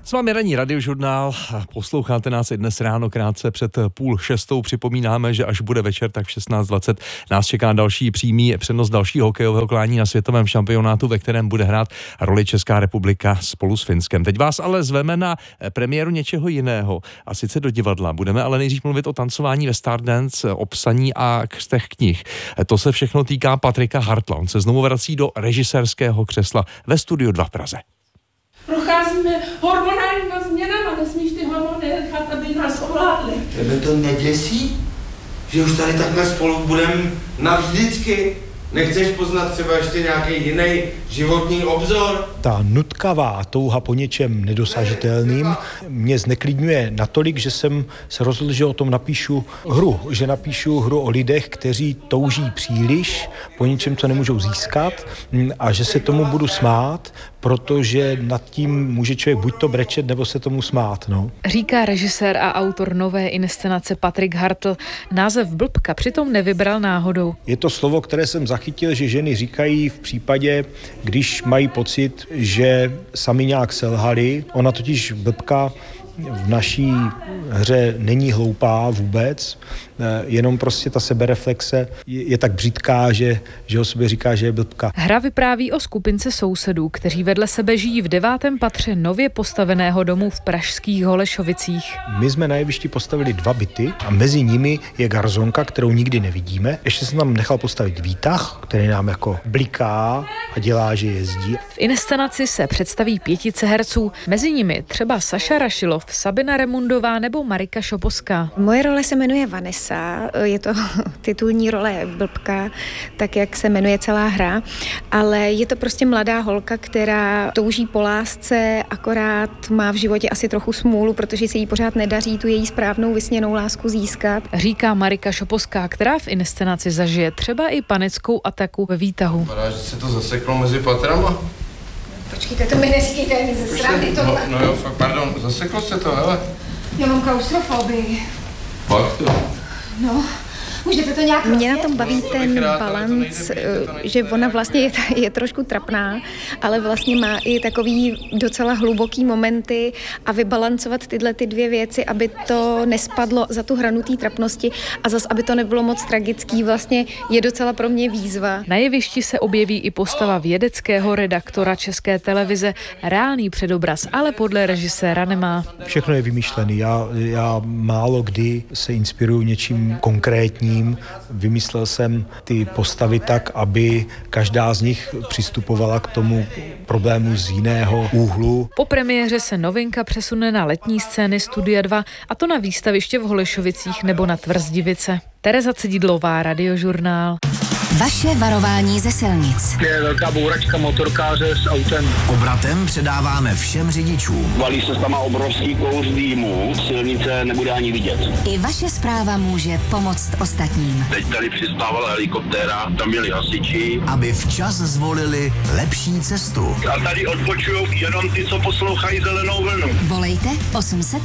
S vámi ranní radiožurnál, posloucháte nás i dnes ráno krátce před 5:30. Připomínáme, že až bude večer, tak v 16:20 nás čeká další přímý přenos dalšího hokejového klání na světovém šampionátu, ve kterém bude hrát roli Česká republika spolu s Finskem. Teď vás ale zveme na premiéru něčeho jiného, a sice do divadla. Budeme ale nejdřív mluvit o tancování ve Stardance, o psaní a křtech knih. To se všechno týká Patrika Hartla. On se znovu vrací do režisérského křesla ve Studiu 2 v Praze. Procházíme hormonálníma změnama, nesmíš ty hormony nechat, aby nás ovládly. Tebe to neděsí? Že už tady takhle spolu budeme navždycky? Nechceš poznat třeba ještě nějaký jiný životní obzor? Ta nutkavá touha po něčem nedosažitelným mě zneklidňuje natolik, že jsem se rozhodl, že o tom napíšu hru. Že napíšu hru o lidech, kteří touží příliš po něčem, co nemůžou získat, a že se tomu budu smát, protože nad tím může člověk buď to brečet, nebo se tomu smát. No. Říká režisér a autor nové inscenace Patrik Hartl. Název Blbka přitom nevybral náhodou. Je to slovo, které jsem zachytil, že ženy říkají v případě, když mají pocit, že sami nějak selhali. Ona totiž Blbka v naší hře není hloupá vůbec, jenom prostě ta sebereflexe je tak břitká, že o sobě říká, že je blbka. Hra vypráví o skupince sousedů, kteří vedle sebe žijí v 9. patře nově postaveného domu v pražských Holešovicích. My jsme na jevišti postavili 2 byty a mezi nimi je garzonka, kterou nikdy nevidíme. Ještě jsem tam nechal postavit výtah, který nám jako bliká a dělá, že jezdí. V inscenaci se představí 5 herců, mezi nimi třeba Saša Rašilov, Sabina Remundová nebo Marika Šoposká. Moje role se jmenuje Vanessa, je to titulní role Blbka, tak jak se jmenuje celá hra, ale je to prostě mladá holka, která touží po lásce, akorát má v životě asi trochu smůlu, protože se jí pořád nedaří tu její správnou vysněnou lásku získat. Říká Marika Šoposká, která v inscenaci zažije třeba i panickou ataku ve výtahu. Vypadá, že se to zaseklo mezi patrama. Počkejte, to mi neříkejte ani ze strany tohle. No jo, fakt, pardon, zaseklo se to, hele. Já mám klaustrofobii. Fakt to? No, můžete to nějak... Mě na tom baví ten balanc, že ona vlastně je trošku trapná, ale vlastně má i takový docela hluboký momenty a vybalancovat tyhle ty 2 věci, aby to nespadlo za tu hranu té trapnosti a zas, aby to nebylo moc tragický, vlastně je docela pro mě výzva. Na jevišti se objeví i postava vědeckého redaktora České televize. Reálný předobraz ale podle režiséra nemá. Všechno je vymýšlený. Já málo kdy se inspiruju něčím konkrétním. Vymyslel jsem ty postavy tak, aby každá z nich přistupovala k tomu problému z jiného úhlu. Po premiéře se novinka přesune na letní scény Studia 2, a to na výstaviště v Holešovicích nebo na Tvrzivice. Tereza Cedidlová, Radiožurnál. Vaše varování ze silnic. Je velká bouračka motorkáře s autem. Obratem předáváme všem řidičům. Valí se tam obrovský kouř dýmu, silnice nebude ani vidět. I vaše zpráva může pomoct ostatním. Teď tady přistávala helikoptéra, tam byli hasiči. Aby včas zvolili lepší cestu. A tady odpočujou jenom ty, co poslouchají Zelenou vlnu. Volejte 800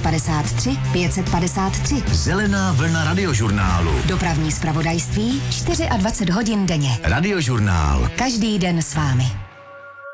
553 553. Zelená vlna Radiožurnálu. Dopravní zpravodajství 24 hodin denně. Radiožurnál. Každý den s vámi.